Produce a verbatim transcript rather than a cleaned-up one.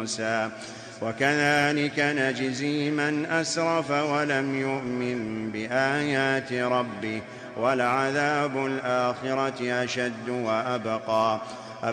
موسى وكذلك نجزي من أسرف ولم يؤمن بآيات ربه ولعذاب الآخرة أشد وأبقى